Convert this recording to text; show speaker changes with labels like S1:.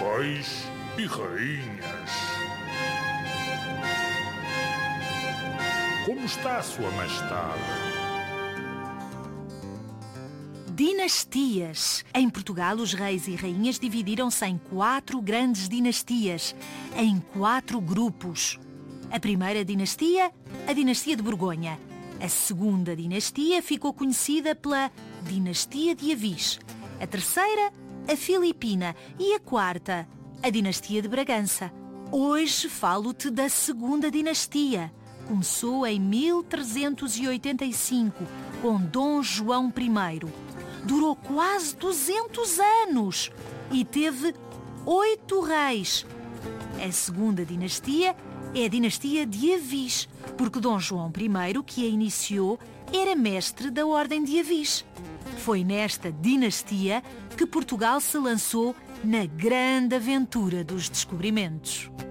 S1: reis e rainhas. Como está, Sua Majestade?
S2: Dinastias. Em Portugal, os reis e rainhas dividiram-se em 4 grandes dinastias, em 4 grupos. A primeira dinastia, a dinastia de Borgonha. A segunda dinastia ficou conhecida pela dinastia de Avis. A terceira, a Filipina. E a quarta, a dinastia de Bragança. Hoje falo-te da segunda dinastia. Começou em 1385, com Dom João I. Durou quase 200 anos e teve 8 reis. A segunda dinastia é a dinastia de Avis, porque Dom João I, que a iniciou, era mestre da Ordem de Avis. Foi nesta dinastia que Portugal se lançou na grande aventura dos descobrimentos.